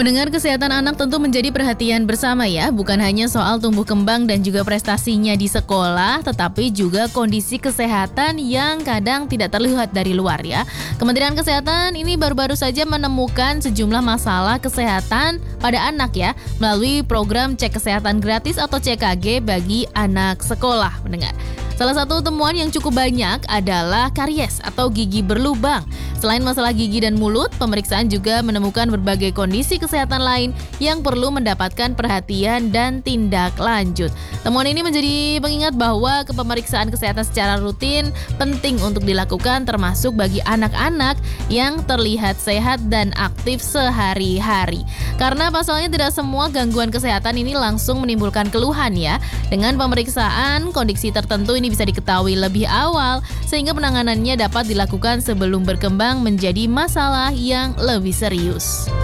Pendengar, kesehatan anak tentu menjadi perhatian bersama ya, bukan hanya soal tumbuh kembang dan juga prestasinya di sekolah, tetapi juga kondisi kesehatan yang kadang tidak terlihat dari luar ya. Kementerian Kesehatan ini baru-baru saja menemukan sejumlah masalah kesehatan pada anak ya, melalui program cek kesehatan gratis atau CKG bagi anak sekolah, pendengar. Salah satu temuan yang cukup banyak adalah karies atau gigi berlubang. Selain masalah gigi dan mulut, pemeriksaan juga menemukan berbagai kondisi kesehatan lain yang perlu mendapatkan perhatian dan tindak lanjut. Temuan ini menjadi pengingat bahwa pemeriksaan kesehatan secara rutin penting untuk dilakukan, termasuk bagi anak-anak yang terlihat sehat dan aktif sehari-hari. Karena pasalnya tidak semua gangguan kesehatan ini langsung menimbulkan keluhan ya. Dengan pemeriksaan, kondisi tertentu ini bisa diketahui lebih awal sehingga penanganannya dapat dilakukan sebelum berkembang menjadi masalah yang lebih serius.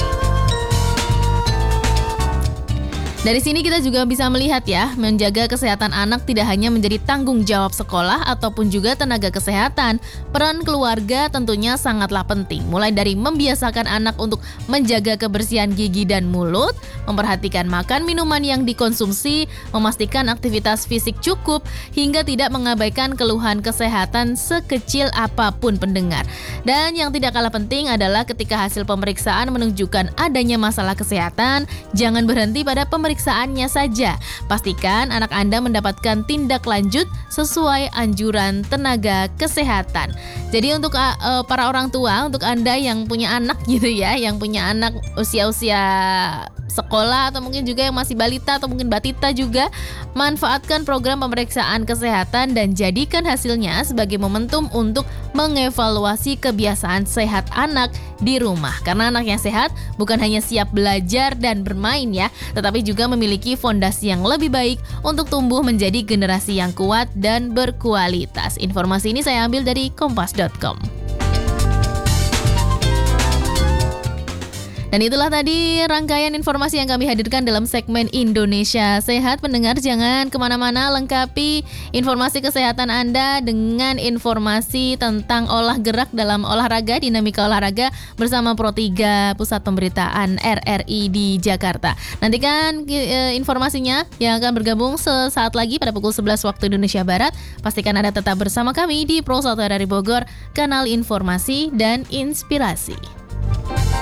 Dari sini kita juga bisa melihat ya, menjaga kesehatan anak tidak hanya menjadi tanggung jawab sekolah ataupun juga tenaga kesehatan. Peran keluarga tentunya sangatlah penting, mulai dari membiasakan anak untuk menjaga kebersihan gigi dan mulut, memperhatikan makan minuman yang dikonsumsi, memastikan aktivitas fisik cukup, hingga tidak mengabaikan keluhan kesehatan sekecil apapun, pendengar. Dan yang tidak kalah penting adalah ketika hasil pemeriksaan menunjukkan adanya masalah kesehatan, jangan berhenti pada pemeriksaannya saja. Pastikan anak Anda mendapatkan tindak lanjut sesuai anjuran tenaga kesehatan. Jadi untuk para orang tua, untuk Anda yang punya anak gitu ya, yang punya anak usia-usia sekolah atau mungkin juga yang masih balita atau mungkin batita juga, manfaatkan program pemeriksaan kesehatan dan jadikan hasilnya sebagai momentum untuk mengevaluasi kebiasaan sehat anak di rumah. Karena anak yang sehat bukan hanya siap belajar dan bermain ya, tetapi juga memiliki fondasi yang lebih baik untuk tumbuh menjadi generasi yang kuat dan berkualitas. Informasi ini saya ambil dari kompas.com. Dan itulah tadi rangkaian informasi yang kami hadirkan dalam segmen Indonesia Sehat. Pendengar, jangan kemana-mana, lengkapi informasi kesehatan Anda dengan informasi tentang olah gerak dalam olahraga, dinamika olahraga bersama Pro3 Pusat Pemberitaan RRI di Jakarta. Nantikan informasinya yang akan bergabung sesaat lagi pada pukul 11 waktu Indonesia Barat. Pastikan Anda tetap bersama kami di Pro 1 RRI Bogor, kanal informasi dan inspirasi.